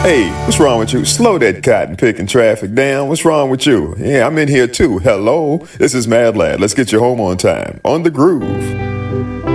Hey, what's wrong with you? Slow that cotton picking traffic down. What's wrong with you? Yeah, I'm in here too. Hello, this is Mad Lad. Let's get you home on time. On the groove.